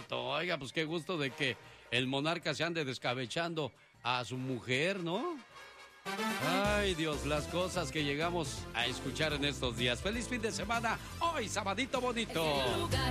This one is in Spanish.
bonito. Oiga, pues qué gusto de que el monarca se ande descabechando a su mujer, ¿no? Ay, Dios, las cosas que llegamos a escuchar en estos días. ¡Feliz fin de semana! ¡Hoy, sabadito bonito!